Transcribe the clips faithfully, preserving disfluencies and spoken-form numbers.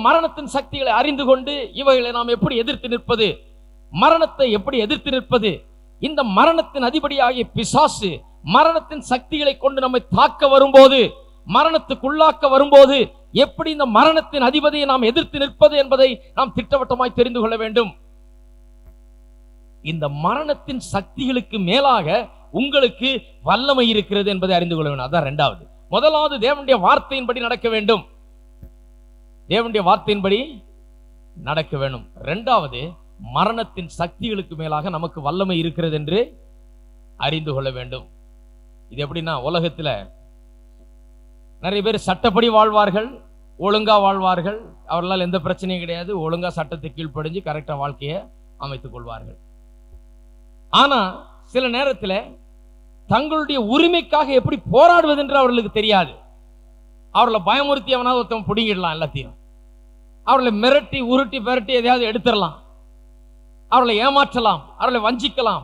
மரணத்தின் சக்திகளை அறிந்து கொண்டு இவைகளை நாம் எப்படி எதிர்த்து நிற்பது, மரணத்தை எப்படி எதிர்த்து நிற்பது, இந்த மரணத்தின் அதிபதியாகிய பிசாசு மரணத்தின் சக்திகளை கொண்டு நம்மை தாக்க வரும்போது, மரணத்துக்குள்ளாக்க வரும்போது எப்படி இந்த மரணத்தின் அதிபதியை நாம் எதிர்த்து நிற்பது என்பதை நாம் திட்டவட்டமாய் தெரிந்து கொள்ள வேண்டும். இந்த மரணத்தின் சக்திகளுக்கு மேலாக உங்களுக்கு வல்லமை இருக்கிறது என்பதை அறிந்து கொள்ள வேண்டும். அதான் இரண்டாவது. முதலாவது, தேவனுடைய வார்த்தையின்படி நடக்க வேண்டும். தேவனுடைய வார்த்தையின்படி நடக்க வேண்டும். இரண்டாவது, மரணத்தின் சக்திகளுக்கு மேலாக நமக்கு வல்லமை இருக்கிறது என்று அறிந்து கொள்ள வேண்டும். இது எப்படின்னா, உலகத்துல நிறைய பேர் சட்டப்படி வாழ்வார்கள், ஒழுங்கா வாழ்வார்கள், அவர்களால் எந்த பிரச்சனையும் கிடையாது, ஒழுங்கா சட்டத்தை கீழ்ப்படிஞ்சு கரெக்டா வாழ்க்கையை அமைத்துக் கொள்வார்கள். ஆனா சில நேரத்தில் தங்களுடைய உரிமைக்காக எப்படி போராடுவது என்று அவர்களுக்கு தெரியாது. அவர்களை பயமுறுத்தி அவனாவது ஒருத்தவன் பிடிங்கிடலாம், எல்லாத்தையும் அவர்களை மிரட்டி உருட்டி மிரட்டி எதையாவது எடுத்துடலாம், அவர்களை ஏமாற்றலாம், அவர்களை வஞ்சிக்கலாம்,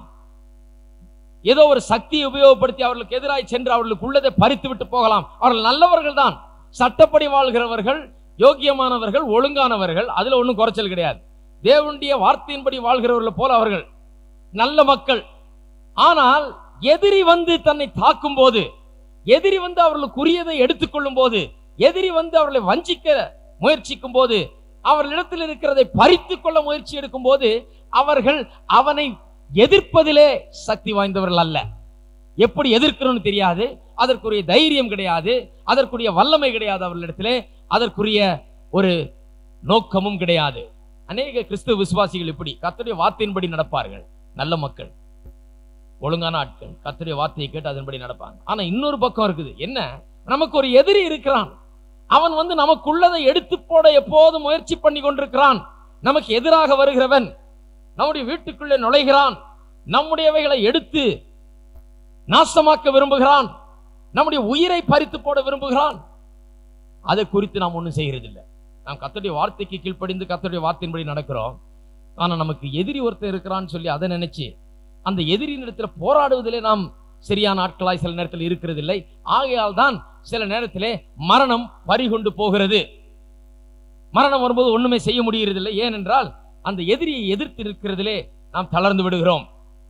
ஏதோ ஒரு சக்தியை உபயோகப்படுத்தி அவர்களுக்கு எதிராக சென்று அவர்களுக்கு உள்ளதை பறித்து விட்டு போகலாம். அவர்கள் நல்லவர்கள் தான், சட்டப்படி வாழ்கிறவர்கள், யோக்கியமானவர்கள், ஒழுங்கானவர்கள், அதுல ஒன்றும் குறைச்சல் கிடையாது. தேவனுடைய வார்த்தையின்படி வாழ்கிறவர்கள் போல அவர்கள் நல்ல மக்கள். ஆனால் எதிரி வந்து தன்னை தாக்கும் போது, எதிரி வந்து அவர்களுக்குரியதை எடுத்துக்கொள்ளும் போது, எதிரி வந்து அவர்களை வஞ்சிக்க முயற்சிக்கும் போது, அவர்களிடத்தில் இருக்கிறதை பறித்துக் கொள்ள முயற்சி எடுக்கும் போது, அவர்கள் அவனை எதிர்ப்பதிலே சக்தி வாய்ந்தவர்கள் அல்ல. எப்படி எதிர்க்கணும்னு தெரியாது, அதற்குரிய தைரியம் கிடையாது, அதற்குரிய வல்லமை கிடையாது அவர்களிடத்திலே, அதற்குரிய ஒரு நோக்கமும் கிடையாது. அநேக கிறிஸ்துவ விசுவாசிகள் இப்படி கர்த்தருடைய வார்த்தையின்படி நடப்பார்கள், நல்ல மக்கள், ஒழுங்கான ஆட்கள், கர்த்தருடைய வார்த்தையை கேட்டு அதன்படி நடப்பாங்க. ஆனா இன்னொரு பக்கம் இருக்குது, என்ன, நமக்கு ஒரு எதிரி இருக்கிறான், அவன் வந்து நமக்குள்ளதை எடுத்து போட எப்போதும் முயற்சி பண்ணி கொண்டிருக்கிறான். நமக்கு எதிராக வருகிறவன் நம்முடைய வீட்டுக்குள்ளே நுழைகிறான், நம்முடையவைகளை எடுத்து நாசமாக்க விரும்புகிறான், நம்முடைய உயிரை பறித்து போட விரும்புகிறான். அதை குறித்து நாம் ஒன்றும் செய்கிறதில்லை. நாம் கர்த்தருடைய வார்த்தைக்கு கீழ்ப்படிந்து கர்த்தருடைய வார்த்தையின்படி நடக்கிறோம். ஆனா நமக்கு எதிரி ஒருத்தர் இருக்கிறான்னு சொல்லி அதை நினைச்சு அந்த எதிரியின் இடத்துல போராடுவதிலே நாம் சரியான ஆட்களாய் சில நேரத்தில் இருக்கிறது இல்லை. ஆகையால் தான் சில நேரத்திலே மரணம் பறிகொண்டு போகிறது. மரணம் வரும்போது ஒண்ணுமே செய்ய முடியறதில்லை. ஏனென்றால் அந்த எதிரியை எதிர்த்து இருக்கிறதிலே நாம் தளர்ந்து விடுகிறோம்.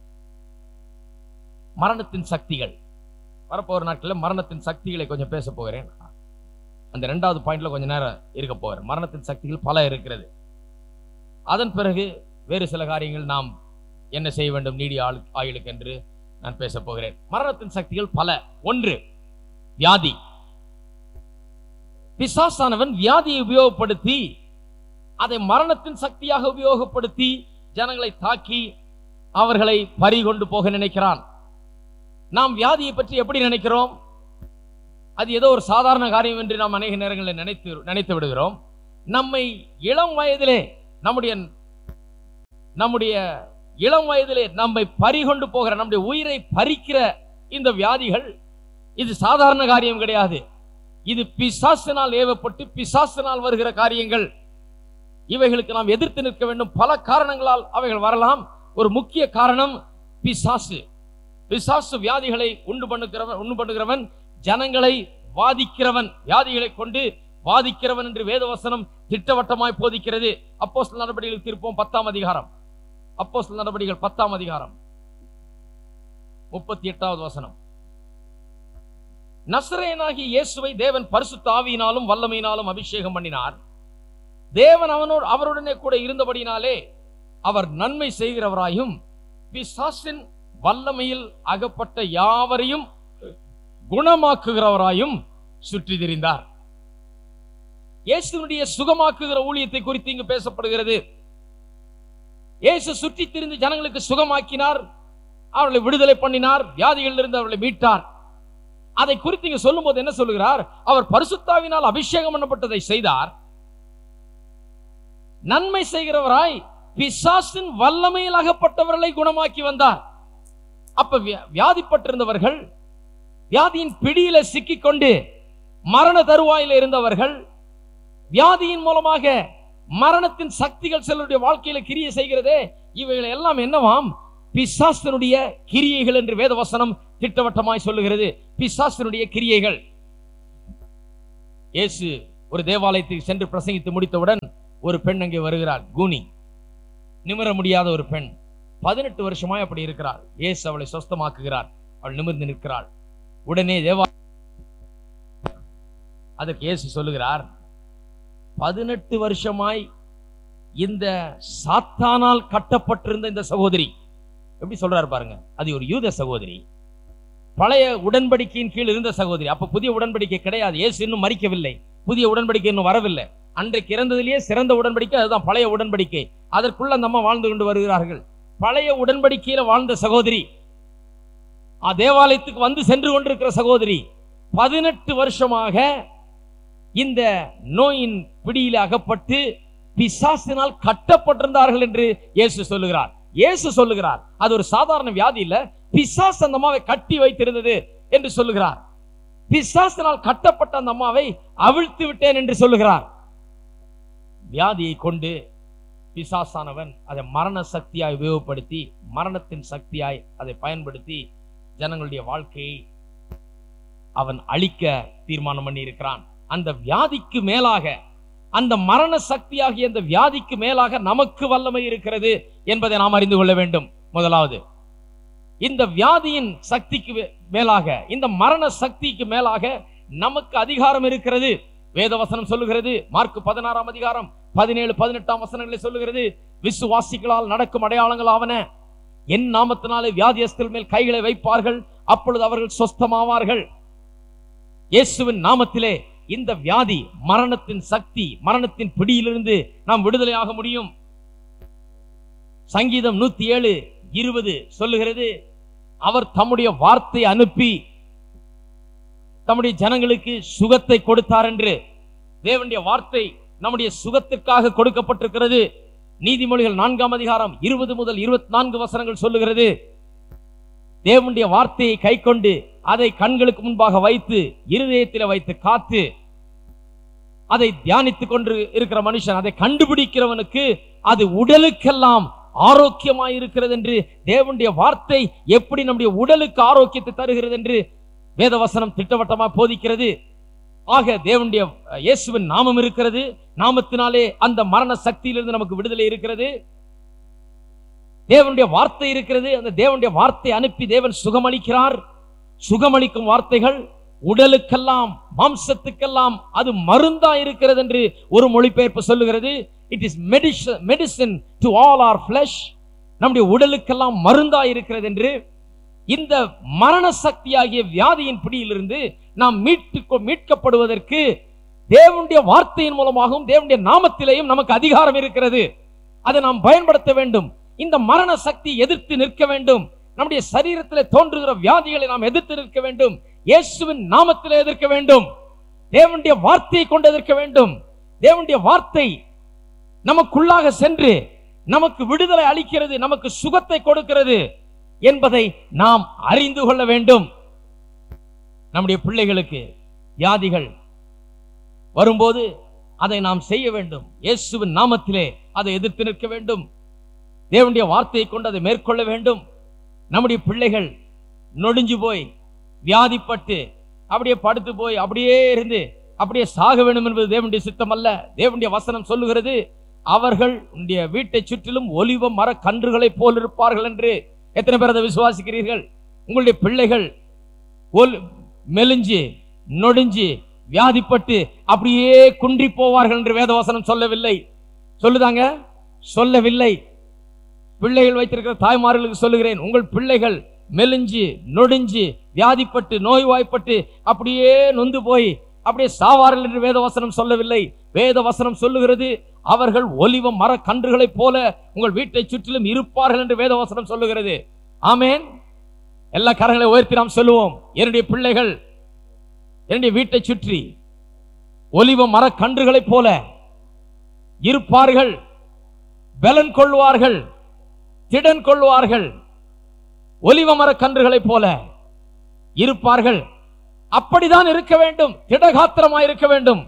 மரணத்தின் சக்திகள் வரப்போகிற நாட்களில் மரணத்தின் சக்திகளை கொஞ்சம் பேச போகிறேன். அந்த இரண்டாவது பாயிண்ட்ல கொஞ்சம் நேரம் இருக்க போகிறேன். மரணத்தின் சக்திகள் பல இருக்கிறது. அதன் பிறகு வேறு சில காரியங்கள் நாம் என்ன செய்ய வேண்டும் நீடிய ஆயுளுக்கு என்று நான் பேச போகிறேன். மரணத்தின் சக்திகள் பல. ஒன்று, வியாதி. பிசாசானவன் வியாதியை உபயோகப்படுத்தி அதை மரணத்தின் சக்தியாக உபயோகப்படுத்தி ஜனங்களை தாக்கி அவர்களை பறிகொண்டு போக நினைக்கிறான். நாம் வியாதியை பற்றி எப்படி நினைக்கிறோம்? அது ஏதோ ஒரு சாதாரண காரியம் என்று நாம் அநேக நேரங்களில் நினைத்து நினைத்து விடுகிறோம். நம்மை இளம் வயதிலே நம்முடைய நம்முடைய இளம் வயதிலே நம்மை பறிகொண்டு போகிற, நம்முடைய உயிரை பறிக்கிற இந்த வியாதிகள் இது சாதாரண காரியம் கிடையாது. இது பிசாசினால் ஏவப்பட்டு பிசாசினால் வருகிற காரியங்கள். இவைகளுக்கு நாம் எதிர்த்து நிற்க வேண்டும். பல காரணங்களால் அவைகள் வரலாம். ஒரு முக்கிய காரணம் பிசாசு. பிசாசு வியாதிகளை உண்டு பண்ணுகிறவன் உண்டு பண்ணுகிறவன் ஜனங்களை வாதிக்கிறவன், வியாதிகளை கொண்டு வாதிக்கிறவன் என்று வேதவசனம் திட்டவட்டமாய் போதிக்கிறது. அப்போஸ்தலர் நடபடிகள் திருப்போம் பத்தாம் அதிகாரம், அப்போஸ்தலர் நடபடிகள் பத்தாம் அதிகாரம் முப்பத்தி எட்டாவது வசனம். நசரேயனாகிய இயேசுவை தேவன் பரிசுத்த ஆவியினாலும் வல்லமையினாலும் அபிஷேகம் பண்ணினார். தேவன் அவனோடு அவருடனே கூட இருந்தபடினாலே அவர் நன்மை செய்கிறவராயும் பிசாசின் வல்லமையில் அகப்பட்ட யாவரையும் குணமாக்குகிறவராயும் சுற்றி திரிந்தார். இயேசுனுடைய சுகமாக்குகிற ஊழியத்தை குறித்து இங்கு பேசப்படுகிறது. இயேசு சுற்றி திரிந்து ஜனங்களுக்கு சுகமாக்கினார், அவர்களை விடுதலை பண்ணினார், வியாதிகளிலிருந்து அவர்களை மீட்டார். அதை குறித்து இங்கு சொல்லும் போது என்ன சொல்லுகிறார்? அவர் பரிசுத்தாவினால் அபிஷேகம் பண்ணப்பட்டதை செய்தார், நன்மை செய்கிறவராய் பிசாசின் வல்லமையில் அகப்பட்டவர்களை குணமாக்கி வந்தார். அப்ப வியாதிப்பட்டிருந்தவர்கள், வியாதியின் பிடியில சிக்கிக்கொண்டு மரண தருவாயில இருந்தவர்கள், வியாதியின் மூலமாக மரணத்தின் சக்திகள் சிலருடைய வாழ்க்கையில கிரியை செய்கிறதே, இவைகளை எல்லாம் என்னவாம்? பிசாசினுடைய கிரியைகள் என்று வேதவசனம் திட்டவட்டமாய் சொல்லுகிறது. பிசாசினுடைய கிரியைகள். இயேசு ஒரு தேவாலயத்துக்கு சென்று பிரசங்கித்து முடித்தவுடன் ஒரு பெண் அங்கே வருகிறாள். கூனி, நிமிர முடியாத ஒரு பெண், பதினெட்டு வருஷமாய் அப்படி இருக்கிறாள். இயேசு அவளை சொஸ்தமாக்குகிறார். அவள் நிமிர்ந்து நிற்கிறாள். உடனே தேவா அதற்கு இயேசு சொல்லுகிறார், பதினெட்டு வருஷமாய் இந்த சாத்தானால் கட்டப்பட்டிருந்த இந்த சகோதரி, எப்படி சொல்றாரு பாருங்க, அது ஒரு யூத சகோதரி, பழைய உடன்படிக்கையின் கீழ் இருந்த சகோதரி. அப்ப புதிய உடன்படிக்கை கிடையாது. இயேசு இன்னும் மரிக்கவில்லை, புதிய உடன்படிக்கை இன்னும் வரவில்லை. அன்றைக்கு இறந்ததிலேயே சிறந்த உடன்படிக்கை அதுதான் பழைய உடன்படிக்கை. அதற்குள்ள நம்ம வாழ்ந்து கொண்டு வருகிறார்கள். பழைய உடன்படிக்கையில வாழ்ந்த சகோதரி, தேவாலயத்துக்கு வந்து சென்று கொண்டிருக்கிற சகோதரி, பதினெட்டு வருஷமாக இந்த நோயின் பிடியில் அகப்பட்டு பிசாசினால் கட்டப்பட்டிருந்தார்கள் என்று இயேசு சொல்லுகிறார். இயேசு சொல்லுகிறார் அது ஒரு சாதாரண வியாதி இல்ல, பிசாசு அந்த அம்மாவை கட்டி வைத்திருந்தது என்று சொல்லுகிறார். பிசாசினால் கட்டப்பட்ட அந்த அம்மாவை அவிழ்த்து விட்டேன் என்று சொல்லுகிறார். வியாதியை கொண்டு பிசாசானவன் அதை மரண சக்தியாய் உபயோகப்படுத்தி, மரணத்தின் சக்தியாய் அதை பயன்படுத்தி ஜனங்களுடைய வாழ்க்கையை அவன் அழிக்க தீர்மானம் பண்ணி இருக்கிறான். அந்த வியாதிக்கு மேலாக, அந்த மரண சக்தியாகிய அந்த வியாதிக்கு மேலாக நமக்கு வல்லமை இருக்கிறது என்பதை நாம் அறிந்து கொள்ள வேண்டும். முதலாவது, இந்த வியாதியின் சக்திக்கு மேலாக, இந்த மரண சக்திக்கு மேலாக நமக்கு அதிகாரம் இருக்கிறது. வேதவசனம் சொல்லுகிறது, மார்க் பதினாறாம் அதிகாரம் பதினேழு பதினெட்டாம் வசனங்களை சொல்லுகிறது, விசுவாசிகளால் நடக்கும் அடையாளங்கள் ஆவன, என் நாமத்தினாலே வியாதியஸ்தர்கள் மேல் கைகளை வைப்பார்கள், அப்பொழுது அவர்கள் சொஸ்தமாவார்கள். இயேசுவின் நாமத்திலே இந்த வியாதி, மரணத்தின் சக்தி, மரணத்தின் பிடியிலிருந்து நாம் விடுதலையாக முடியும். சங்கீதம் நூத்தி ஏழு இருபது சொல்லுகிறது, அவர் தம்முடைய வார்த்தை அனுப்பி தம்முடைய ஜனங்களுக்கு சுகத்தை கொடுத்தார் என்று. தேவனுடைய வார்த்தை நம்முடைய சுகத்திற்காக கொடுக்கப்பட்டிருக்கிறது. நீதிமொழிகள் நான்காம் அதிகாரம் இருபது முதல் இருபத்தி நான்கு வசனங்கள் சொல்லுகிறது, தேவனுடைய வார்த்தையை கை கொண்டு அதை கண்களுக்கு முன்பாக வைத்து இருதயத்தில் வைத்து காத்து அதை தியானித்துக் கொண்டு இருக்கிற மனுஷன், அதை கண்டுபிடிக்கிறவனுக்கு அது உடலுக்கெல்லாம் ஆரோக்கியமாய் இருக்கிறது என்று. தேவனுடைய வார்த்தை எப்படி நம்முடைய உடலுக்கு ஆரோக்கியத்தை தருகிறது என்று வேதவசனம் திட்டவட்டமாக போதிக்கிறது. ஆக தேவனுடைய இயேசுவின் நாமம் இருக்கிறது, நாமத்தினாலே அந்த மரண சக்தியிலிருந்து நமக்கு விடுதலை இருக்கிறது. தேவனுடைய வார்த்தை இருக்கிறது, அந்த தேவனுடைய வார்த்தை அனுப்பி தேவன் சுகமளிக்கிறார். சுகமளிக்கும் வார்த்தைகள் உடலுக்கெல்லாம் மாம்சத்துக்கெல்லாம் அது மருந்தா இருக்கிறது என்று ஒரு மொழிபெயர்ப்பு சொல்லுகிறது. It is medicine medicine to all R flush. நம்முடைய உடலுக்கெல்லாம் மருந்தா இருக்கிறது என்று. இந்த மரண சக்தியாகிய வியாதியின் பிடியிலிருந்து நாம் மீட்டு மீட்கப்படுவதற்கு தேவனுடைய வார்த்தையின் மூலமாகவும் தேவனுடைய நாமத்திலேயும் நமக்கு அதிகாரம் இருக்கிறது. அதை நாம் பயன்படுத்த வேண்டும். இந்த மரண சக்தி எதிர்த்து நிற்க வேண்டும். நம்முடைய சரீரத்தில் தோன்றுகிற வியாதிகளை நாம் எதிர்த்து நிற்க வேண்டும். இயேசுவின் நாமத்திலே எதிர்க்க வேண்டும். தேவனுடைய வார்த்தையை கொண்டு எதிர்க்க வேண்டும். தேவனுடைய வார்த்தை நமக்குள்ளாக சென்று நமக்கு விடுதலை அளிக்கிறது, நமக்கு சுகத்தை கொடுக்கிறது என்பதை நாம் அறிந்து கொள்ள வேண்டும். நம்முடைய பிள்ளைகளுக்கு வியாதிகள் வரும்போது அதை நாம் செய்ய வேண்டும். இயேசுவின் நாமத்திலே அதை எதிர்த்து நிற்க வேண்டும். தேவனுடைய வார்த்தையை கொண்டு அதை மேற்கொள்ள வேண்டும். நம்முடைய பிள்ளைகள் நொடிஞ்சு போய் வியாதிப்பட்டு அப்படியே படுத்து போய் அப்படியே இருந்து அப்படியே சாக வேண்டும் என்பது தேவனுடைய சித்தம் அல்ல. தேவனுடைய வசனம் சொல்லுகிறது, அவர்கள் உன்னுடைய வீட்டை சுற்றிலும் ஒலிவ மர கன்றுகளை போல் இருப்பார்கள் என்று. எத்தனை பேர் அதை விசுவாசிக்கிறீர்கள்? உங்களுடைய பிள்ளைகள் மெலிஞ்சு நொடிஞ்சு வியாதிப்பட்டு அப்படியே குன்றி போவார்கள் என்று வேதவசனம் சொல்லவில்லை. சொல்லுதாங்க? சொல்லவில்லை. பிள்ளைகள் வைத்திருக்கிற தாய்மார்களுக்கு சொல்லுகிறேன், உங்கள் பிள்ளைகள் மெலிஞ்சு நொடிஞ்சு வியாதிப்பட்டு நோய்வாய்ப்பட்டு அப்படியே நொந்து போய் அப்படியே சாவார்கள் என்று வேதவசனம் சொல்லவில்லை. வேதவசனம் சொல்லுகிறது, அவர்கள் ஒலிவ மர கன்றுகளை போல உங்கள் வீட்டை சுற்றிலும் இருப்பார்கள் என்று வேதவசனம் சொல்லுகிறது. ஆமேன். எல்லா கரங்களை உயர்த்தி நாம் சொல்லுவோம், என்னுடைய பிள்ளைகள் என்னுடைய வீட்டை சுற்றி ஒலிவ மர கன்றுகளை போல இருப்பார்கள், பலன் கொள்வார்கள், திடன் கொள்வார்கள், ஒலிவ மர கன்றுகளை போல இருப்பார்கள். அப்படிதான் இருக்க வேண்டும். திடகாத்திரமாய் இருக்க வேண்டும்,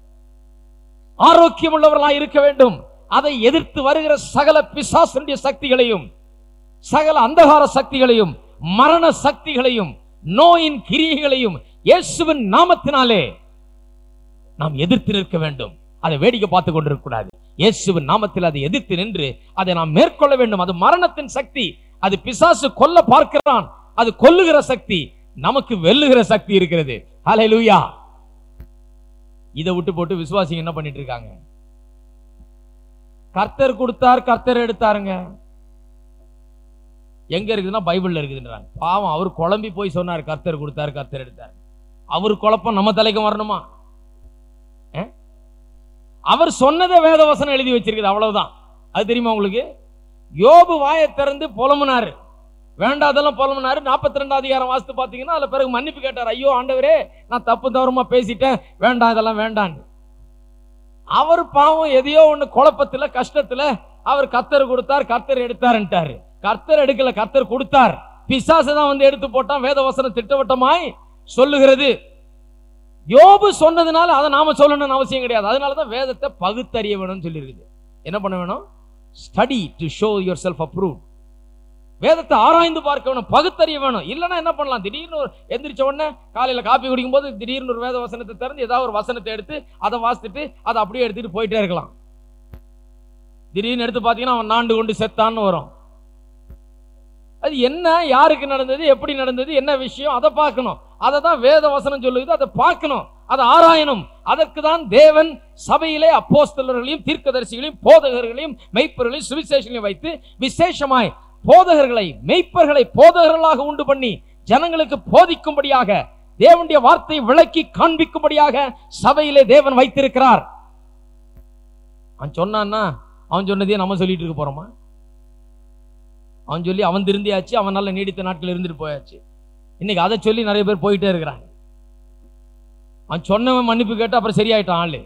ஆரோக்கியம் உள்ளவர்களாய் இருக்க வேண்டும். அதை எதிர்த்து வருகிற சகல பிசாசுடைய சக்திகளையும், சகல அந்தகார சக்திகளையும், மரண சக்திகளையும், நோயின் கிரியைகளையும் இயேசுவின் நாமத்தினாலே நாம் எதிர்த்து நிற்க வேண்டும். அதை வேடிக்கை பார்த்து கொண்டிருக்க கூடாது. இயேசுவின் நாமத்தில் அதை எதிர்த்து நின்று அதை நாம் மேற்கொள்ள வேண்டும். அது மரணத்தின் சக்தி. அது பிசாசு கொல்ல பார்க்கிறான், அது கொல்லுகிற சக்தி. நமக்கு வெல்லுகிற சக்தி இருக்கிறது. ஹல்லேலூயா. இதை விட்டு போட்டு விசுவாசிங்க என்ன பண்ணிட்டு இருக்காங்க? கர்த்தர் கொடுத்தார், கர்த்தர் எடுத்தாருங்க. எங்க இருக்குதுன்னா பைபிள்ல இருக்குதுன்றாங்க. பாவம், அவர் குழம்பி போய் சொன்னார், கர்த்தர் கொடுத்தார், கர்த்தர் எடுத்தார். அவர் குழப்பம் நம்ம தலைக்கு வரணுமா? அவர் சொன்னதை வேத வசனம் எழுதி வச்சிருக்குது, அவ்வளவுதான். அது தெரியுமா உங்களுக்கு? யோபு வாயை திறந்து புலம்புனாரு, வேண்டாதெல்லாம் புலம்புனாரு. நாற்பத்தி ரெண்டாம் அதிகாரம் வாசித்து பாத்தீங்கன்னா அதுல பிறகு மன்னிப்பு கேட்டார். ஐயோ ஆண்டவரே, நான் தப்பு தவறுமா பேசிட்டேன், வேண்டாம் இதெல்லாம் வேண்டாம். அவர் பாவம் எதையோ ஒண்ணு குழப்பத்துல கஷ்டத்துல அவர் கர்த்தர் கொடுத்தார், கர்த்தர் எடுத்தாருன்ட்டாரு. கர்த்தர் எடுக்கல, கர்த்தர் கொடுத்தார். பிசாசு தான் வந்து எடுத்து போட்டான். வேத வசனம் திட்டவட்டமாய் சொல்லுகிறது. யோபு சொன்னதுனால அதை நாம சொல்லணும்னு அவசியம் கிடையாது. அதனாலதான் வேதத்தை பகுத்தறிய வேணும்னு சொல்லி இருக்குது. என்ன பண்ண வேணும்? Study to show your self approved. வேதத்தை ஆராய்ந்து பார்க்க வேணும், பகுத்தறிய வேணும். இல்லைன்னா என்ன பண்ணலாம்? திடீர்னு எந்திரிச்ச உடனே காலையில காப்பி குடிக்கும் போது திடீர்னு ஒரு வேத வசனத்தை திறந்து ஏதாவது ஒரு வசனத்தை எடுத்து அதை வாசித்துட்டு அதை அப்படியே எடுத்துட்டு போயிட்டே இருக்கலாம். திடீர்னு எடுத்து பாத்தீங்கன்னா அவன் நாண்டு கொண்டு செத்தான்னு வரும். அது என்ன, யாருக்கு நடந்தது, எப்படி நடந்தது, என்ன விஷயம், அதை பார்க்கணும். அதை தான் வேத வசனம் சொல்லுது. அதை பார்க்கணும், அதை ஆராயணும். அதற்கு தான் தேவன் சபையிலே அப்போஸ்தலர்களையும் தீர்க்கதரிசிகளையும் போதகர்களையும் மெய்ப்பர்களையும் சுவிசேஷங்களையும் வைத்து விசேஷமாய் போதகர்களை மெய்ப்பர்களை போதகர்களாக உண்டு பண்ணி ஜனங்களுக்கு போதிக்கும்படியாக தேவனுடைய வார்த்தையை விளக்கி காண்பிக்கும்படியாக சபையிலே தேவன் வைத்திருக்கிறார். அவன் சொன்னான்னா அவன் சொன்னதே நம்ம சொல்லிட்டு இருக்க போறோமா? அவன் சொல்லி அவன் திருந்தியாச்சு, அவன் நல்ல நீடித்த நாட்கள் இருந்துட்டு போயாச்சு. இன்னைக்கு அதை சொல்லி நிறைய பேர் போயிட்டே இருக்கிறாங்க. அவன் சொன்னவன் மன்னிப்பு கேட்டு அப்புறம் சரியாயிட்டான் ஆளு.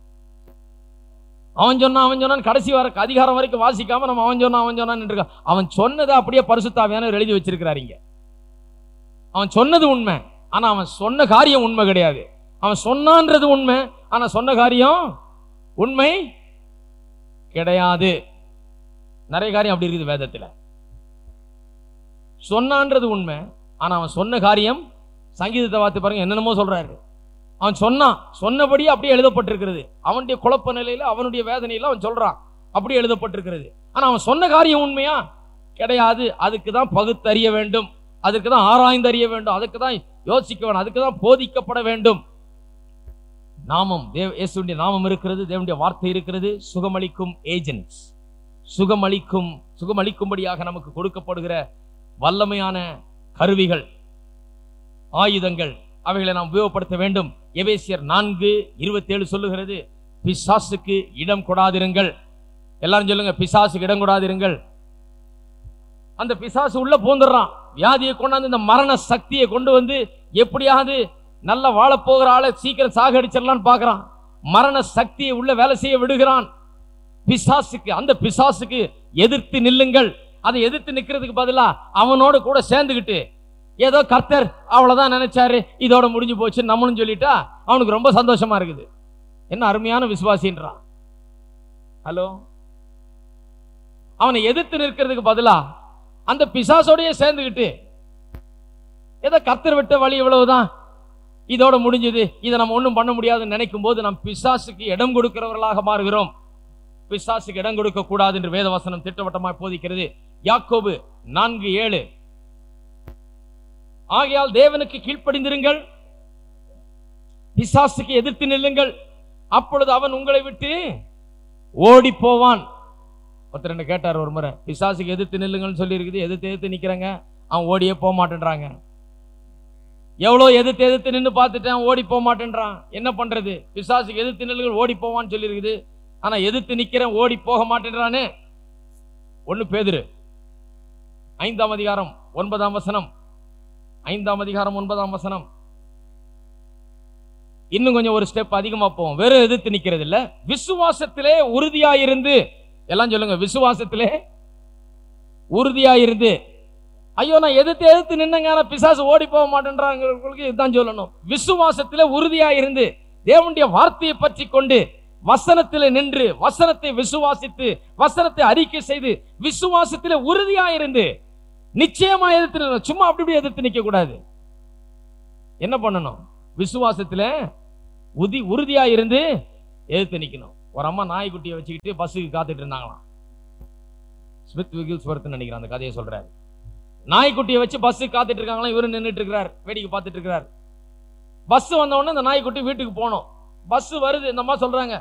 அவன் சொன்னான் அவன் சொன்னான் கடைசி வர அதிகாரம் வரைக்கும் வாசிக்காம நம்ம அவன் சொன்னான் அவன் சொன்னான்னு இருக்கான். அவன் சொன்னதை அப்படியே பரிசுத்தாவியானவர் எழுதி வச்சிருக்கிறாருங்க. அவன் சொன்னது உண்மை, ஆனா அவன் சொன்ன காரியம் உண்மை கிடையாது. அவன் சொன்னான்றது உண்மை, ஆனா சொன்ன காரியம் உண்மை கிடையாது. நிறைய காரியம் அப்படி இருக்குது வேதத்துல. சொன்னான்றது உண்மை, ஆனா அவன் சொன்ன காரியம், சங்கீதத்தை பார்த்து பாருங்க என்னென்னமோ சொல்றாரு. அவன் சொன்னான், சொன்னபடி அப்படியே எழுதப்பட்டிருக்கிறது. அவனுடைய குழப்ப நிலையில அவனுடைய வேதனையில அவன் சொல்றான், அப்படியே எழுதப்பட்டிருக்கிறது. ஆனா அவன் சொன்ன காரியம் உண்மையா கிடையாது. அதுக்கு தான் பகுத்தறிய வேண்டும், அதுக்கு தான் ஆராய்ந்து அறிய வேண்டும், அதுக்கு தான் யோசிக்க வேண்டும், அதுக்கு தான் போதிக்கப்பட வேண்டும். நாமம் இயேசுவின் நாமம் இருக்கிறது, தேவனுடைய வார்த்தை இருக்கிறது. சுகமளிக்கும் ஏஜென்ட்ஸ், சுகமளிக்கும் சுகமளிக்கும்படியாக நமக்கு கொடுக்கப்படுகிற வல்லமையான கருவிகள், ஆயுதங்கள், அவைகளை நாம் உபயோகப்படுத்த வேண்டும். எபேசியர் நான்கு இருபத்தி ஏழு சொல்லுகிறது, பிசாசுக்கு இடம் கொடாதிருங்கள். எல்லாரும் சொல்லுங்க, பிசாசுக்கு இடம் கொடாதிருங்கள். அந்த பிசாசு உள்ள பூந்துடுறான், வியாதியை கொண்டாந்து இந்த மரண சக்தியை கொண்டு வந்து எப்படியாவது நல்ல வாழப்போகிற ஆளை சீக்கிரம் சாகடிச்சிடலான்னு பார்க்கிறான். மரண சக்தியை உள்ள வேலை செய்ய விடுகிறான். பிசாசுக்கு, அந்த பிசாசுக்கு எதிர்த்து நில்லுங்கள். அதை எதிர்த்து நிக்கிறதுக்கு பதிலா அவனோட கூட சேர்ந்துகிட்டு ஏதோ கர்த்தர் அவ்வளவுதான் நினைச்சாரு, இதோட முடிஞ்சு போச்சு நம்மளும் சொல்லிட்டா அவனுக்கு ரொம்ப சந்தோஷமா இருக்குது. என்ன அருமையான விசுவாசின்றான். ஹலோ, அவனை எதிர்த்து நிற்கிறதுக்கு பதிலா அந்த பிசாசோடையே சேர்ந்துகிட்டு ஏதோ கர்த்தர் விட்ட வழி இவ்வளவுதான், இதோட முடிஞ்சது, இதை நம்ம ஒன்றும் பண்ண முடியாதுன்னு நினைக்கும் போது நாம் பிசாசுக்கு இடம் கொடுக்கிறவர்களாக மாறுகிறோம். பிசாசுக்கு இடம் கொடுக்க கூடாது என்று வேதவசனம் திட்டவட்டமாக போதிக்கிறது. யாக்கோபு நான்கு ஏழு, ஆகையால் தேவனுக்கு கீழ்ப்படிந்திருங்கள், பிசாசுக்கு எதிர்த்து நில்லுங்கள், அப்பொழுது அவன் உங்களை விட்டு ஓடி போவான். ஒருத்தர் என்ன கேட்டார் ஒரு முறை, பிசாசுக்கு எதிர்த்து நில்லுங்கள்னு சொல்லி இருக்குது, எதிர்த்து எதிர்த்து நிக்கிறாங்க, அவன் ஓடியே போக மாட்டேன்றாங்க. எவ்வளவு எதிர்த்து எதிர்த்து நின்று பார்த்துட்டேன், ஓடி போக மாட்டேன்றான். என்ன பண்றது? பிசாசுக்கு எதிர்த்து நில்லுங்கள், ஓடி போவான்னு சொல்லி இருக்குது, ஆனா எதிர்த்து நிக்கிறேன், ஓடி போக மாட்டேன்றானே. ஒன்னு பேதுரு ஐந்தாம் அதிகாரம் ஒன்பதாம் வசனம், ஐந்தாம் அதிகாரம் ஒன்பதாம் வசனம். இன்னும் கொஞ்சம் ஒரு ஸ்டெப் அதிகமா போவோம். வெறும் எதிர்த்து நிக்கிறது இல்ல, விசுவாசத்திலே உறுதியாயிருந்து, எல்லாம் சொல்லுங்க, விசுவாசத்திலே உறுதியாயிருந்து. ஐயோ நான் எதிர்த்து எதிர்த்து நின்னங்க, பிசாசு ஓடி போக மாட்டேன்றாங்களுக்கு இதுதான் சொல்லணும். விசுவாசத்திலே உறுதியாயிருந்து தேவனுடைய வார்த்தையை பற்றி கொண்டு வசனத்திலே நின்று வசனத்தை விசுவாசித்து வசனத்தை அறிக்கை செய்து விசுவாசத்திலே உறுதியாயிருந்து நிச்சயமா எதிர்த்து, சும்மா அப்படி இப்படி எதிர்த்து நிக்க கூடாது. என்ன பண்ணணும்? விசுவாசத்திலே உதி உறுதியா இருந்து எதிர்த்து நிக்கணும். ஒரு அம்மா நாய்க்குட்டியை வச்சுக்கிட்டு பஸ்ஸுக்கு காத்துட்டு இருந்தாங்களாம். ஸ்மித் விகில்ஸ்வர்த் நினைக்கிறேன் அந்த கதையை சொல்றாரு. நாய்க்குட்டியை வச்சு பஸ்ஸுக்கு காத்துட்டு இருக்காங்களாம். இவரு நின்றுட்டு இருக்கிறார், வேடிக்கை பார்த்துட்டு இருக்கிறார். பஸ் வந்த உடனே இந்த நாய்க்குட்டி வீட்டுக்கு போனோம். பஸ் வருது, இந்த அம்மா சொல்றாங்க,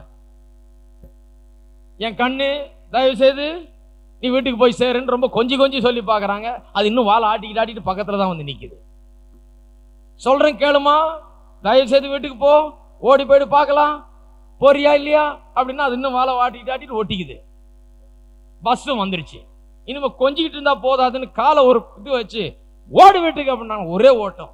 என் கண்ணு தயவு செய்து நீ வீட்டுக்கு போய் சேருன்னு ரொம்ப கொஞ்சி கொஞ்சி சொல்லி பாக்குறாங்க. அது இன்னும் வாழை ஆட்டிக்கிட்டு ஆட்டிட்டு பக்கத்துல தான் வந்து நிக்குது. சொல்றேன் கேளுமா, தயவு செய்து வீட்டுக்கு போ, ஓடி போயிட்டு பார்க்கலாம், போறியா இல்லையா அப்படின்னா அது இன்னும் வாழை ஆட்டிக்கிட்டு ஆட்டிட்டு ஒட்டிக்குது. பஸ்ஸும் வந்துருச்சு. இனிமே கொஞ்சிக்கிட்டு இருந்தா போதாதுன்னு காலை ஒரு இது வச்சு ஓடு வீட்டுக்கு அப்படின்னாங்க. ஒரே ஓட்டம்.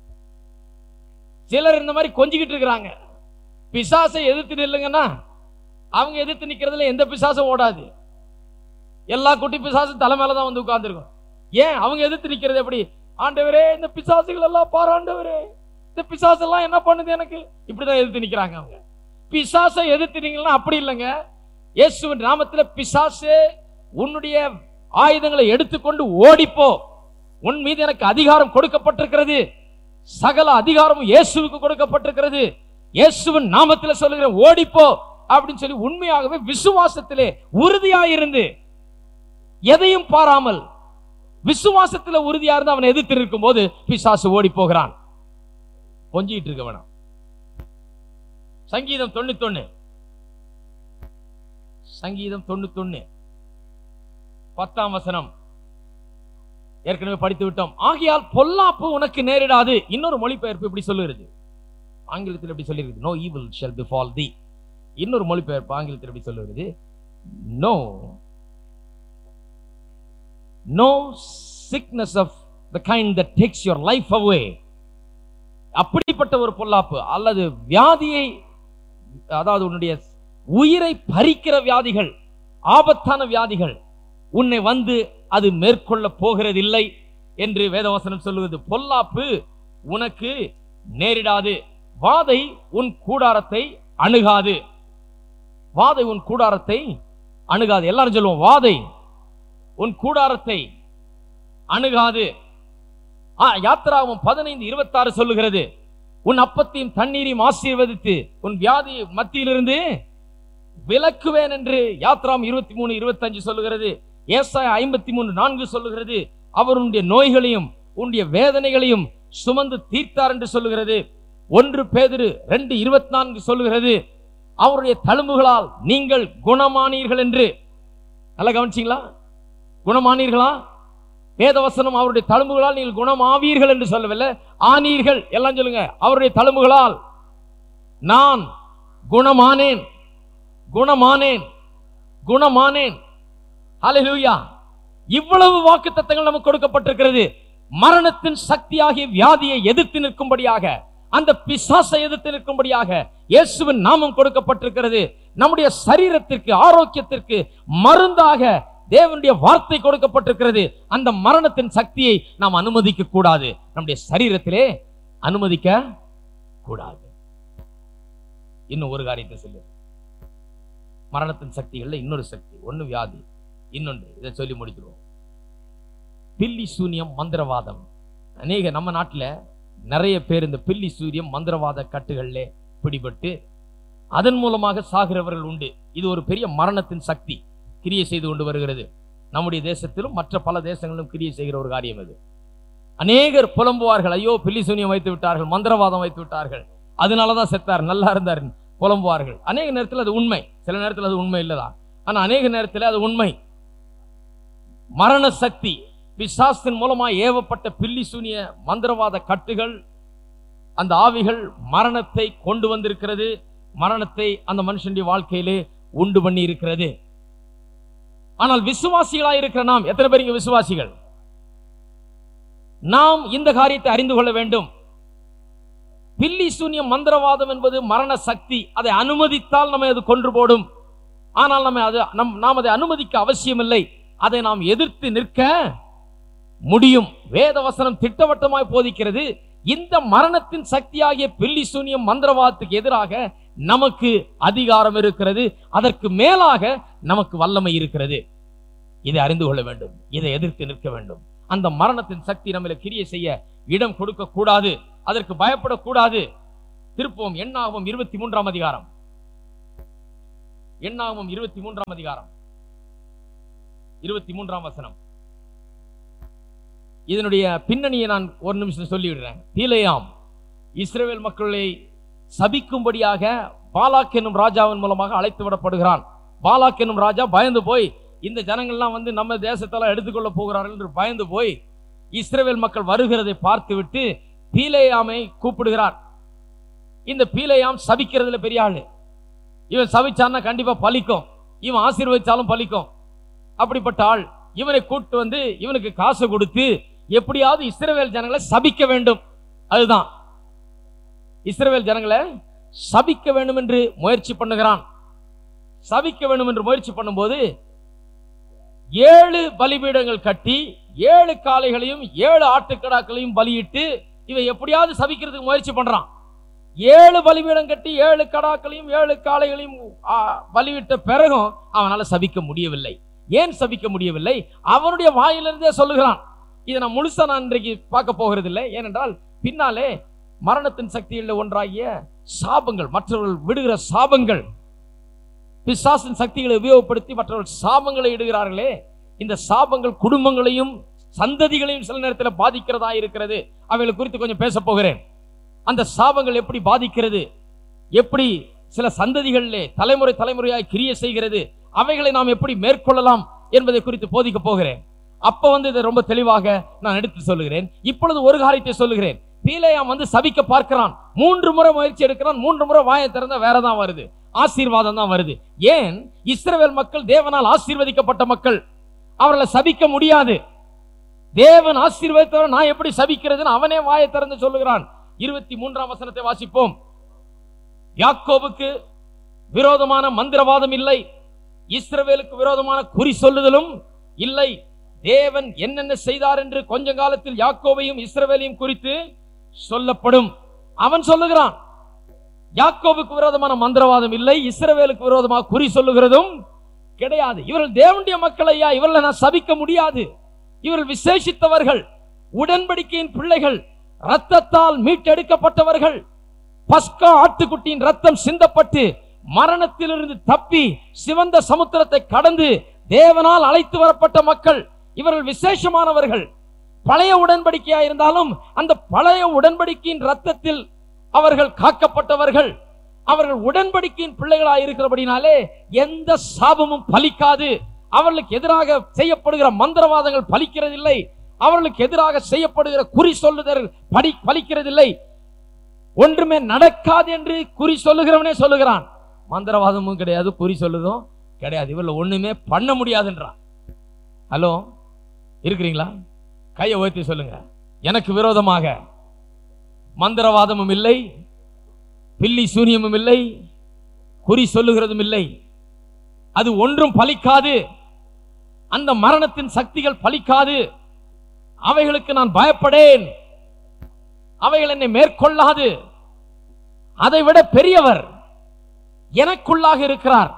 சிலர் இந்த மாதிரி கொஞ்சிக்கிட்டு இருக்கிறாங்க. பிசாசை எதிர்த்து நில்லுங்கன்னா அவங்க எதிர்த்து நிக்கிறதுல எந்த பிசாசும் ஓடாது. எல்லா குட்டி பிசாசும் தலை மேலதான் வந்து உட்கார்ந்துருக்கும். ஏன் அவங்க எதிர்த்து நிக்கிறது எப்படி? ஆண்டவரே இந்த பிசாசுகள் எல்லாம் பாராண்டவரே, இந்த பிசாசு எல்லாம் என்ன பண்ணுது எனக்கு, இப்படிதான் எதிர்த்து நிக்கிறாங்க அவங்க. பிசாசை எதிர்த்துனீங்கன்னா அப்படி இல்லைங்க. இயேசுவின் நாமத்துல பிசாசே உன்னுடைய ஆயுதங்களை எடுத்துக்கொண்டு ஓடிப்போ, உன் மீது எனக்கு அதிகாரம் கொடுக்கப்பட்டிருக்கிறது, சகல அதிகாரமும் இயேசுவுக்கு கொடுக்கப்பட்டிருக்கிறது, இயேசுவின் நாமத்தில் சொல்லுகிற ஓடிப்போ அப்படின்னு சொல்லி உண்மையாகவே விசுவாசத்திலே உறுதியாயிருந்து எதையும் பாராமல் விசுவாசத்தில் உறுதியா இருந்து அவனை எதிர்த்து இருக்கும் போது பிசாசு ஓடி போகிறான். கொஞ்சிட்டு இருக்க வேணாம். சங்கீதம் தொண்ணூத்தி ஒன்னு சங்கீதம் தொண்ணூத்தி ஒன்னு பத்தாம் வசனம் ஏற்கனவே படித்து விட்டோம். ஆகையால் பொல்லாப்பு உனக்கு நேரிடாது. இன்னொரு மொழிபெயர்ப்பு இப்படி சொல்லுகிறது, ஆங்கிலத்தில் எப்படி சொல்லிருக்கு, no evil shall befall thee. இன்னொரு மொழிபெயர்ப்பு ஆங்கிலத்தில் எப்படி சொல்லுகிறது, no no sickness of the kind that takes your life away. அப்படிப்பட்ட ஒரு பொல்லாப்பு அல்லது வியாதியை, அதாவது உன்னுடைய உயிரை பறிக்கிற வியாதிகள், ஆபத்தான வியாதிகள் உன்னை வந்து அது மேற்கொள்ள போகிறதில்லை என்று வேதவசனம் சொல்லுவது. பொல்லாப்பு உனக்கு நேரிடாது, வாதை உன் கூடாரத்தை அணுகாது. வாதை உன் கூடாரத்தை அணுகாது. எல்லாரும் சொல்லுவோம், வாதை உன் கூடாரத்தை அணுகாது. யாத்திராகமம் பதினைந்து இருபத்தி ஆறு சொல்லுகிறது, உன் அப்பத்தையும் தண்ணீரையும் ஆசீர்வதித்து உன் வியாதி மத்தியிலிருந்து விலக்குவேன் என்று யாத்திராம் இருபத்தி மூணு இருபத்தி அஞ்சு சொல்லுகிறது. ஏசாயா ஐம்பத்தி மூணு நான்கு சொல்லுகிறது, அவர் உன்னுடைய நோய்களையும் உன்னுடைய வேதனைகளையும் சுமந்து தீர்த்தார் என்று சொல்லுகிறது. ஒன்று பேதுரு ரெண்டு இருபத்தி நான்கு சொல்லுகிறது, அவருடைய தழும்புகளால் நீங்கள் குணமானீர்கள் என்று. நல்லா கவனிச்சீங்களா? குணமானீர்களா? வேதவசனம் அவருடைய தழும்புகளால் நீங்கள் குணமாவீர்கள் என்று சொல்லவில்லை, ஆனீர்கள். எல்லாம் சொல்லுங்க, அவருடைய தழும்புகளால் நான் குணமானேன், குணமானேன், குணமானேன். ஹல்லேலூயா! இவ்வளவு வாக்குத்தத்தங்கள் நமக்கு கொடுக்கப்பட்டிருக்கிறது. மரணத்தின் சக்தியாகிய வியாதியை எதிர்த்து நிற்கும்படியாக, அந்த பிசாசை எதிர்த்து நிற்கும்படியாக இயேசுவின் நாமம் கொடுக்கப்பட்டிருக்கிறது. நம்முடைய சரீரத்திற்கு ஆரோக்கியத்திற்கு மருந்தாக தேவனுடைய வார்த்தை கொடுக்கப்பட்டிருக்கிறது. அந்த மரணத்தின் சக்தியை நாம் அனுமதிக்க கூடாது, நம்முடைய சரீரத்திலே அனுமதிக்க கூடாது. இன்னும் ஒரு காரியத்தை சொல்லு, மரணத்தின் சக்திகள்ல இன்னொரு சக்தி, ஒன்னு வியாதி, இன்னொன்று இதை சொல்லி முடிக்கிறோம், பில்லி சூனியம் மந்திரவாதம். அநேக நம்ம நாட்டில் நிறைய பேர் இந்த பில்லி சூரியம் மந்திரவாத கட்டுகளிலே பிடிபட்டு அதன் மூலமாக சாகிறவர்கள் உண்டு. இது ஒரு பெரிய மரணத்தின் சக்தி கிரியை செய்து கொண்டு வருகிறது. நம்முடைய தேசத்திலும் மற்ற பல தேசங்களிலும் கிரியை செய்கிற ஒரு காரியம் இது. அநேகர் புலம்புவார்கள், ஐயோ பில்லி சூனியம் வைத்து விட்டார்கள், மந்திரவாதம் வைத்து விட்டார்கள், அதனாலதான் செத்தார், நல்லா இருந்தார் புலம்புவார்கள். அநேக நேரத்தில் அது உண்மை, சில நேரத்தில் அது உண்மை இல்லதான், ஆனா அநேக நேரத்தில் அது உண்மை. மரண சக்தி, பிசாசின் மூலமாக ஏவப்பட்ட பில்லி சூனிய மந்திரவாத கட்டுகள், அந்த ஆவிகள் மரணத்தை கொண்டு வந்திருக்கிறது, மரணத்தை அந்த மனுஷனுடைய வாழ்க்கையிலே உண்டு பண்ணி இருக்கிறது. ஆனால் விசுவாசிகளாக இருக்கிற நாம், எத்தனை பேர் இங்க விசுவாசிகள்? நாம் இந்த காரியத்தை அறிந்து கொள்ள வேண்டும். பில்லி சூனியம் மந்திரவாதம் என்பது மரண சக்தி. அதை அனுமதித்தால் நம்ம அது கொன்று போடும். ஆனால் நம்ம அது நாம் அதை அனுமதிக்க அவசியம் இல்லை. அதை நாம் எதிர்த்து நிற்க முடியும். வேத வசனம் திட்டவட்டமாய் போதிக்கிறது. இந்த மரணத்தின் சக்தியாகிய பில்லி சூனியம் மந்திரவாதத்துக்கு எதிராக நமக்கு அதிகாரம் இருக்கிறது. அதற்கு மேலாக நமக்கு வல்லமை இருக்கிறது. இதை அறிந்து கொள்ள வேண்டும், இதை எதிர்த்து நிற்க வேண்டும். அந்த மரணத்தின் சக்தி நம்மளை கிரியை செய்ய இடம் கொடுக்க கூடாது, அதற்கு பயப்படக்கூடாது. திருப்போம் எண்ணாகமம் இருபத்தி மூன்றாம் அதிகாரம். எண்ணாகமம் இருபத்தி மூன்றாம் அதிகாரம் இருபத்தி மூன்றாம் வசனம். இதனுடைய பின்னணியை நான் ஒரு நிமிஷம் சொல்லிவிடுறேன். பீலேயாம் இஸ்ரவேல் மக்களை சபிக்கும்படியாக பாலாக் என்னும் ராஜாவின் மூலமாக அழைத்து விடப்படுகிறான். பாலாக் என்னும் ராஜா பயந்து போய் இந்த ஜனங்கள்லாம் வந்து நம்ம தேசத்தெல்லாம் எடுத்துக்கொள்ள போகிறார்கள் என்று பயந்து போய் இஸ்ரவேல் மக்கள் வருகிறதை பார்த்துவிட்டு பீலேயாமை கூப்பிடுகிறார். இந்த பீலேயாம் சபிக்கிறதுல பெரிய ஆளு. இவன் சபிச்சான்னா கண்டிப்பா பலிக்கும், இவன் ஆசீர்வதிச்சாலும் பலிக்கும். அப்படிப்பட்ட ஆள். இவனை கூப்பிட்டு வந்து இவனுக்கு காசு கொடுத்து எப்படியாவது இஸ்ரவேல் ஜனங்களை சபிக்க வேண்டும். அதுதான் இஸ்ரவேல் ஜனங்களை சபிக்க வேண்டும் என்று முயற்சி பண்ணுகிறான். சபிக்க வேண்டும் என்று முயற்சி பண்ணும்போது ஏழு பலிபீடங்கள் கட்டி ஏழு காளைகளையும் ஏழு ஆட்டுக்கடாக்களையும் பலியிட்டு இவன் எப்படியாவது சபிக்கிறதுக்கு முயற்சி பண்றான். ஏழு பலிபீடம் கட்டி ஏழு கடாக்களையும் ஏழு காளைகளையும் பலியிட்ட பிறகும் அவனால சபிக்க முடியவில்லை. ஏன் சபிக்க முடியவில்லை? அவனுடைய வாயிலிருந்தே சொல்லுகிறான். இதை நான் முழுசா நான் இன்றைக்கு பார்க்க போகிறது இல்லை. ஏனென்றால் பின்னாலே மரணத்தின் சக்தியில் ஒன்றாகிய சாபங்கள், மற்றவர்கள் விடுகிற சாபங்கள், பிசாசின் சக்திகளை உபயோகப்படுத்தி மற்றவர்கள் சாபங்களை இடுகிறார்களே, இந்த சாபங்கள் குடும்பங்களையும் சந்ததிகளையும் சில நேரத்தில் பாதிக்கிறதா இருக்கிறது. அவைகளை குறித்து கொஞ்சம் பேச போகிறேன். அந்த சாபங்கள் எப்படி பாதிக்கிறது, எப்படி சில சந்ததிகளிலே தலைமுறை தலைமுறையாய் கிரியை செய்கிறது, அவைகளை நாம் எப்படி மேற்கொள்ளலாம் என்பதை குறித்து போதிக்க போகிறேன். அப்ப வந்து இதை ரொம்ப தெளிவாக நான் எடுத்து சொல்லுகிறேன். இப்பொழுது ஒரு காரியத்தை சொல்லுகிறேன். பீலேயாம் வந்து சபிக்க பார்க்கிறான். மூன்று முறை முயற்சி எடுக்கிறான். மூன்று முறை வாயை திறந்த வேறதான் வருது, ஆசீர்வாதம் தான் வருது. ஏன்? இஸ்ரவேல் மக்கள் தேவனால் ஆசீர்வதிக்கப்பட்ட மக்கள். அவர்களை சபிக்க முடியாது. தேவன் ஆசீர்வதித்தவரை நான் எப்படி சபிக்கிறதுன்னு அவனே வாயை திறந்து சொல்லுகிறான். இருபத்தி மூன்றாம் வசனத்தை வாசிப்போம். யாக்கோபுக்கு விரோதமான மந்திரவாதம் இல்லை, இஸ்ரவேலுக்கு விரோதமான குறி சொல்லுதலும் இல்லை. தேவன் என்னென்ன செய்தார் என்று கொஞ்ச காலத்தில் யாக்கோபையும் இஸ்ரவேலையும் குறித்து சொல்லப்படும். அவன் சொல்லுகிறான், யாக்கோபுக்கு விரோதமான மந்திரவாதம் இல்லை, இஸ்ரவேலுக்கு விரோதமாக குறி சொல்லுகிறதும் கிடையாது. இவர்கள் தேவனுடைய மக்கள் ஐயா, இவர்களை நான் சபிக்க முடியாது. இவர்கள் விசேஷித்தவர்கள், உடன்படிக்கையின் பிள்ளைகள், ரத்தத்தால் மீட்டெடுக்கப்பட்டவர்கள், பஸ்கா ஆட்டுக்குட்டியின் ரத்தம் சிந்தப்பட்டு மரணத்திலிருந்து தப்பி சிவந்த சமுத்திரத்தை கடந்து தேவனால் அழைத்து வரப்பட்ட மக்கள். இவர்கள் விசேஷமானவர்கள். பழைய உடன்படிக்கையா இருந்தாலும் அந்த பழைய உடன்படிக்கையின் ரத்தத்தில் அவர்கள் காக்கப்பட்டவர்கள். அவர்கள் உடன்படிக்கையின் பிள்ளைகளாக இருக்கிறபடினாலே எந்த சாபமும் பலிக்காது. அவர்களுக்கு எதிராக செய்யப்படுகிற மந்திரவாதங்கள் பலிக்கிறதில்லை. அவர்களுக்கு எதிராக செய்யப்படுகிற குறி சொல்லுதல் படி பலிக்கிறதில்லை. ஒன்றுமே நடக்காது என்று குறி சொல்லுகிறவனே சொல்லுகிறான். மந்திரவாதமும் கிடையாது, குறி சொல்லுதும் கிடையாது, இவர்கள் ஒண்ணுமே பண்ண முடியாதுன்றான். ஹலோ, இருக்கிறீங்களா? கையை உயர்த்தி சொல்லுங்க. எனக்கு விரோதமாக மந்திரவாதமும் இல்லை, பில்லி சூனியமும் இல்லை, குறி சொல்லுகிறதும் இல்லை. அது ஒன்றும் பலிக்காது. அந்த மரணத்தின் சக்திகள் பலிக்காது. அவைகளுக்கு நான் பயப்படேன். அவைகள் என்னை மேற்கொள்ளாது. அதை விட பெரியவர் எனக்குள்ளாக இருக்கிறார்.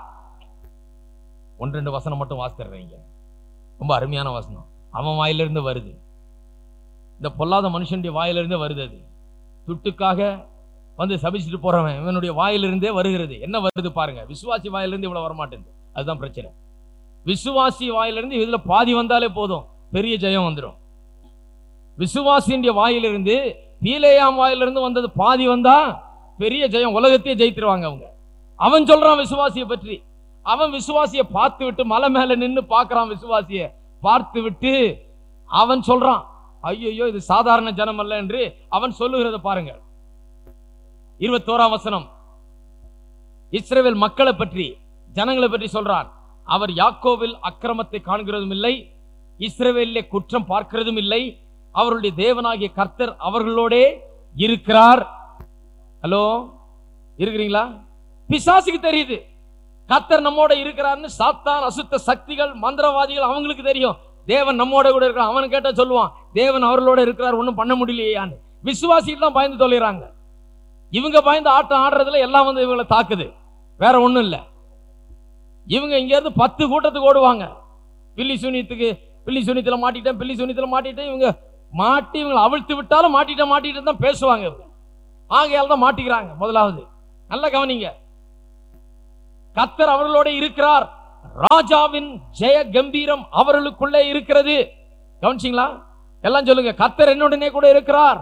ஒன்று ரெண்டு வசனம் மட்டும் வாசிக்கிறீங்க. ரொம்ப அருமையான வசனம். அவன் வாயிலிருந்து வருது, இந்த பொல்லாத மனுஷனுடைய வாயிலிருந்து வருது. அது துட்டுக்காக வந்து சபிச்சுட்டு போறவன் இவனுடைய வாயிலிருந்தே வருகிறது. என்ன வருது பாருங்க. விசுவாசி வாயிலிருந்து இவ்வளவு வரமாட்டேங்குது. அதுதான் பிரச்சனை. விசுவாசி வாயிலிருந்து இதுல பாதி வந்தாலே போதும், பெரிய ஜெயம் வந்துடும். விசுவாசியுடைய வாயிலிருந்து, பீலேயாம் வாயிலிருந்து வந்தது பாதி வந்தா பெரிய ஜெயம், உலகத்தையே ஜெயித்துருவாங்க அவங்க. அவன் சொல்றான் விசுவாசியை பற்றி. அவன் விசுவாசியை பார்த்து விட்டு மலை மேல நின்று பார்க்கிறான். விசுவாசியை பார்த்து விட்டு அவன் சொல்றான், ஐயோ இது சாதாரண ஜனம் அல்ல என்று அவன் சொல்லுகிறத பாருங்க. இருபத்தோராம் வசனம். இஸ்ரவேல் மக்களை பற்றி, ஜனங்களை பற்றி சொல்றான். அவர் யாக்கோவில் அக்கிரமத்தை காண்கிறதும் இல்லை, இஸ்ரவேலிலே குற்றம் பார்க்கிறதும் இல்லை. அவருடைய தேவனாகிய கர்த்தர் அவர்களோட இருக்கிறார். ஹலோ, இருக்கிறீங்களா? பிசாசுக்கு தெரியுது கர்த்தர் நம்மோட இருக்கிறார்னு. சாத்தான், அசுத்த சக்திகள், மந்திரவாதிகள் அவங்களுக்கு தெரியும் தேவன் நம்மோட கூட இருக்கிறான். அவன் கேட்டா சொல்லுவான், தேவன் அவர்களோட இருக்கிறார், ஒன்றும் பண்ண முடியலையான்னு. விசுவாசிகள் தான் பயந்து தொலைறாங்க. இவங்க பயந்து ஆட்டம் ஆடுறதுல எல்லாம் வந்து இவங்களை தாக்குது, வேற ஒண்ணும் இல்லை. இவங்க இங்க இருந்து பத்து கூட்டத்துக்கு ஓடுவாங்க. பில்லி சூனியத்துக்கு, பில்லி சூனியத்துல மாட்டிட்டேன், பில்லி சூனியத்துல மாட்டிட்டேன். இவங்க மாட்டி இவங்களை அவிழ்த்து விட்டாலும் மாட்டிட்ட மாட்டிட்டு தான் பேசுவாங்க. ஆகையால் தான் மாட்டிக்கிறாங்க. முதலாவது நல்ல கவனிங்க, கர்த்தர் அவர்களோட இருக்கிறார். ராஜாவின் ஜெய கம்பீரம் அவர்களுக்குள்ளே இருக்கிறது. கவனிச்சீங்களா? எல்லாம் சொல்லுங்க, கர்த்தர் என்னுடனே கூட இருக்கிறார்.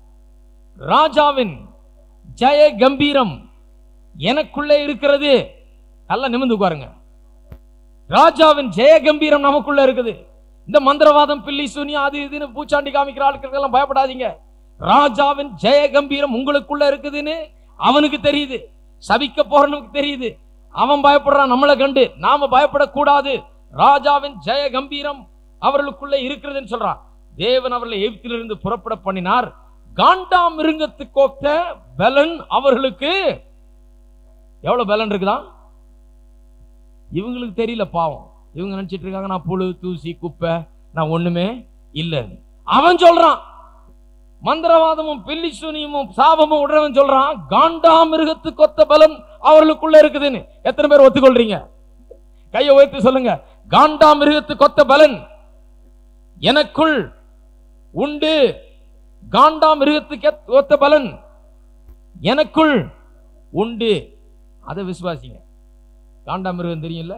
ராஜாவின் ஜெய கம்பீரம் எனக்குள்ளே இருக்கிறது. நல்லா நிமிர்ந்து உட்காருங்க. ராஜாவின் ஜெய கம்பீரம் நமக்குள்ள இருக்குது. இந்த மந்திரவாதம், பில்லி சூனியம், அது இதுன்னு பூச்சாண்டி காமிக்கிற ஆட்களுக்கெல்லாம் பயப்படாதீங்க. ராஜாவின் ஜெய கம்பீரம் உங்களுக்குள்ள இருக்குதுன்னு அவனுக்கு தெரியுது, சபிக்க போறனுக்கு தெரியுது. அவன் பயப்படுறான் நம்மளை கண்டு, நாம பயப்படக்கூடாது. ராஜாவின் ஜெய கம்பீரம் அவர்களுக்குள்ள இருக்கிறதுன்னு சொல்றான். தேவன் அவர்களை எகிப்திலிருந்து புறப்பட பண்ணினார். காண்டாம் மிருகத்துக்கு ஒத்த பலன் அவர்களுக்கு. எவ்வளவு பலன் இருக்குதான் இவங்களுக்கு தெரியல. பாவம், இவங்க நினைச்சிட்டு இருக்காங்க நான் புழு தூசி குப்பை, நான் ஒண்ணுமே இல்லை. அவன் சொல்றான், மந்திரவாதமும் பில்லி சூனியமும் சாபமும் உடனவன் சொல்றான், காண்டாம் மிருகத்துக்கு ஒத்த பலன் அவர்களுக்குள்ள இருக்குதுன்னு. எத்தனை பேர் ஒத்துக்கொள்றீங்க? கையை உயர்த்தி சொல்லுங்க. காண்டாம் மிருகத்துக்கு ஒத்த பலன் எனக்குள் உண்டு. காண்டாம் மிருகத்துக்கு ஒத்த பலன் எனக்குள் உண்டு. அதை விசுவாசிங்க. காண்டாம் மிருகம் தெரியும்ல,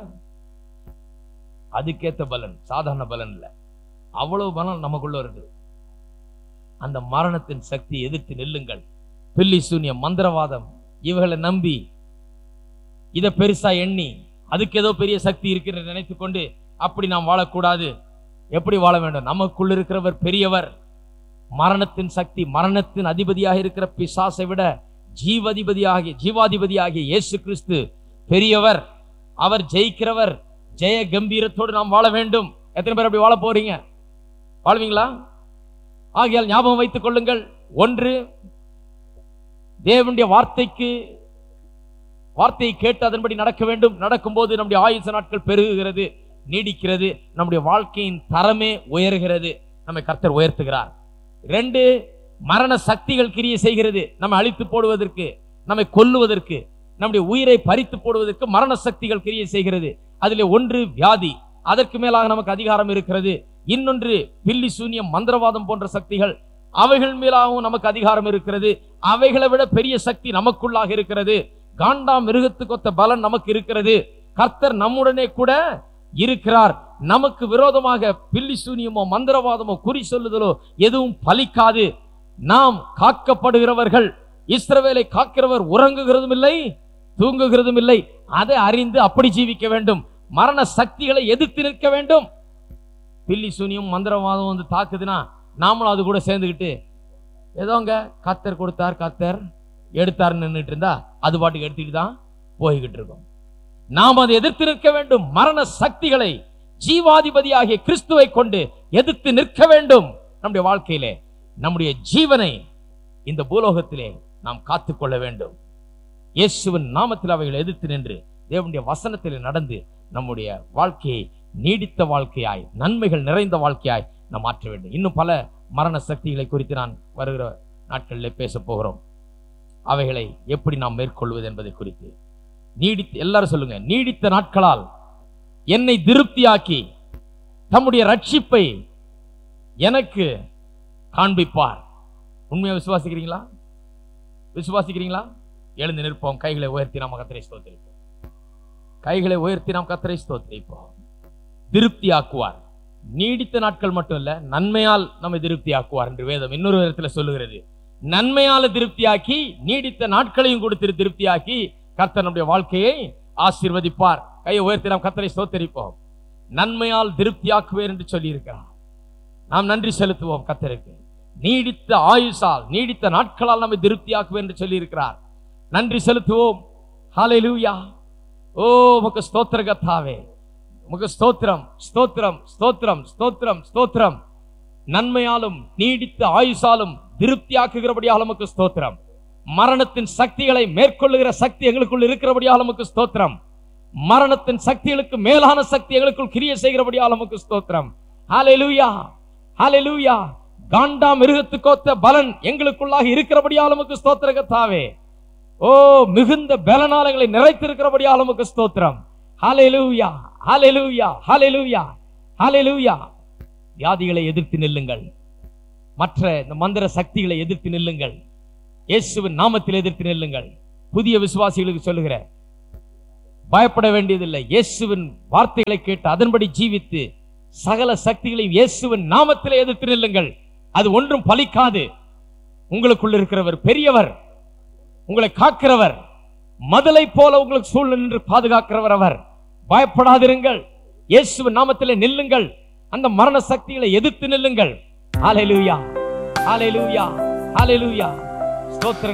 அதுக்கேத்த பலன் சாதாரண பலன் இல்ல, அவ்வளவு பலன் நமக்குள்ள இருக்கு. அந்த மரணத்தின் சக்தி எதிர்த்து நில்லுங்கள். பில்லி சூனியம், மந்திரவாதம் இவர்களை நம்பி இதை பெருசா எண்ணி அதுக்கு ஏதோ பெரிய சக்தி இருக்கிறது நினைத்துக் கொண்டு அப்படி நாம் வாழக்கூடாது. எப்படி வாழ வேண்டும்? நமக்குள் இருக்கிறவர் பெரியவர். மரணத்தின் சக்தி, மரணத்தின் அதிபதியாக இருக்கிற பிசாசை விட ஜீவாதிபதியாகிய ஜீவாதிபதியாகிய இயேசு கிறிஸ்து பெரியவர். அவர் ஜெயிக்கிறவர். ஜெய கம்பீரத்தோடு நாம் வாழ வேண்டும். எத்தனை பேர் அப்படி வாழ போறீங்க? வாழ்வீங்களா? ஆகையால் ஞாபகம் வைத்துக் கொள்ளுங்கள். ஒன்று, தேவனுடைய வார்த்தைக்கு வார்த்தையை கேட்டு அதன்படி நடக்க வேண்டும். நடக்கும்போது நம்முடைய ஆயுச நாட்கள் பெருகுகிறது, நீடிக்கிறது. நம்முடைய வாழ்க்கையின் தரமே உயர்கிறது. நம்மை கர்த்தர் உயர்த்துகிறார். ரெண்டு, மரண சக்திகள் கிரியை செய்கிறது. நம்மை அழித்து போடுவதற்கு, நம்மை கொல்லுவதற்கு, நம்முடைய உயிரை பறித்து போடுவதற்கு மரண சக்திகள் கிரியை செய்கிறது. அதிலே ஒன்று வியாதி, அதற்கு மேலாக நமக்கு அதிகாரம் இருக்கிறது. இன்னொன்று பில்லி சூனியம், மந்திரவாதம் போன்ற சக்திகள், அவைகள் மேலாகவும் நமக்கு அதிகாரம் இருக்கிறது. அவைகளை விட பெரிய சக்தி நமக்குள்ளாக இருக்கிறது. காண்டாம் மிருகத்துக்கு ஒத்த பலன் நமக்கு இருக்கிறது. கர்த்தர் நம்முடனே கூட இருக்கிறார். நமக்கு விரோதமாக பில்லி சூனியமோ மந்திரவாதமோ குறி சொல்லுதலோ எதுவும் பலிக்காது. நாம் காக்கப்படுகிறவர்கள். இஸ்ரவேலை காக்கிறவர் உறங்குகிறதும் இல்லை, தூங்குகிறதும் இல்லை. அதை அறிந்து அப்படி ஜீவிக்க வேண்டும். மரண சக்திகளை எதிர்த்து நிற்க வேண்டும். பில்லி சூனியம் மந்திரவாதம் வந்து தாக்குதுன்னா நாமளும் அது கூட சேர்ந்துக்கிட்டு ஏதோங்க கர்த்தர் கொடுத்தார் கர்த்தர் எடுத்தார் நின்றுட்டு இருந்தா அது பாட்டுக்கு எடுத்துக்கிட்டு தான் போய்கிட்டு இருக்கோம். நாம் அதை எதிர்த்து நிற்க வேண்டும். மரண சக்திகளை ஜீவாதிபதியாகிய கிறிஸ்துவை கொண்டு எதிர்த்து நிற்க வேண்டும். நம்முடைய வாழ்க்கையிலே நம்முடைய ஜீவனை இந்த பூலோகத்திலே நாம் காத்துக்கொள்ள வேண்டும். இயேசுவின் நாமத்தில் அவைகளை எதிர்த்து நின்று தேவனுடைய வசனத்திலே நடந்து நம்முடைய வாழ்க்கையை நீடித்த வாழ்க்கையாய், நன்மைகள் நிறைந்த வாழ்க்கையாய் நாம் மாற்ற வேண்டும். இன்னும் பல மரண சக்திகளை குறித்து நான் வருகிற நாட்களில் பேச போகிறோம். அவைகளை எப்படி நாம் மேற்கொள்வது என்பதை குறித்து நீடித்த எல்லாரும் சொல்லுங்க, நீடித்த நாட்களால் என்னை திருப்தியாக்கி தம்முடைய ரட்சிப்பை எனக்கு காண்பிப்பார். உண்மையை விசுவாசிக்கிறீங்களா? விசுவாசிக்கிறீங்களா? எழுந்து நிற்போம். கைகளை உயர்த்தி நாம் கர்த்தரை ஸ்தோத்திரிப்போம். கைகளை உயர்த்தி நாம் கர்த்தரை ஸ்தோத்திரிப்போம். திருப்தி ஆக்குவார். நீடித்த நாட்கள் மட்டும் இல்ல, நன்மையால் நம்மை திருப்தி ஆக்குவார் என்று வேதம் இன்னொரு விதத்துல சொல்லுகிறது. நன்மையால திருப்தியாக்கி நீடித்த நாட்களையும் கொடுத்து திருப்தியாக்கி கர்த்தர் நம்முடைய வாழ்க்கையை ஆசீர்வதிப்பார். கையை உயர்த்தி நாம் கர்த்தரை ஸ்தோத்திரிப்போம். நன்மையால் திருப்தியாக்குவேன் என்று சொல்லி இருக்கிறார். நாம் நன்றி செலுத்துவோம் கர்த்தருக்கு. நீடித்த ஆயுசால், நீடித்த நாட்களால் நம்மை திருப்தியாக்குவேன் என்று சொல்லி இருக்கிறார். நன்றி செலுத்துவோம். ஹல்லேலூயா. ஓ உமக்கு ஸ்தோத்திர கர்த்தாவே, உமக்கு ஸ்தோத்திரம், ஸ்தோத்திரம், ஸ்தோத்திரம், ஸ்தோத்திரம், ஸ்தோத்திரம். நன்மையாலும் நீடித்த ஆயுசாலும் திருப்தியாக்குகிறபடியால் உமக்கு ஸ்தோத்திரம். மரணத்தின் சக்திகளை மேற்கொள்ளுகிற சக்தி எங்களுக்குள் இருக்கிறபடியால் உமக்கு ஸ்தோத்திரம். மரணத்தின் சக்திகளுக்கு மேலான சக்தி எங்களுக்குள் கிரியை செய்கிறபடியால் உமக்கு ஸ்தோத்திரம். ஹல்லேலூயா, ஹல்லேலூயா. காண்டா மிருகத்துக்கொத்த பலன் எங்களுக்குள்ளாக இருக்கிறபடியால் உமக்கு ஸ்தோத்திர கர்த்தாவே. ஓ மிகுந்த பலனால் எங்களை நிறைத்திருக்கிறபடியால் உமக்கு ஸ்தோத்திரம். ஹல்லேலூயா, ஹல்லேலூயா, ஹல்லேலூயா, ஹல்லேலூயா. வியாதிகளை எதிர்த்து நில்லுங்கள். மற்ற இந்த மந்திர சக்திகளை எதிர்த்து நில்லுங்கள். இயேசுவின் நாமத்தில் எதிர்த்து நில்லுங்கள். புதிய விசுவாசிகளுக்கு சொல்லுகிற, பயப்பட வேண்டியதில்லை. இயேசுவின் வார்த்தைகளை கேட்டு அதன்படி ஜீவித்து சகல சக்திகளையும் இயேசுவின் நாமத்தில் எதிர்த்து நில்லுங்கள். அது ஒன்றும் பலிக்காது. உங்களுக்குள்ள இருக்கிறவர் பெரியவர், உங்களை காக்கிறவர், மதலை போல உங்களுக்கு சூழ்நிலை நின்று பாதுகாக்கிறவர் அவர். பயப்படாதிருங்கள், இயேசுவின் நாமத்திலே நில்லுங்கள். அந்த மரண சக்திகளை எதிர்த்து நில்லுங்கள். ஹல்லேலூயா, ஹல்லேலூயா, ஹல்லேலூயா. ஸ்தோத்திரம்.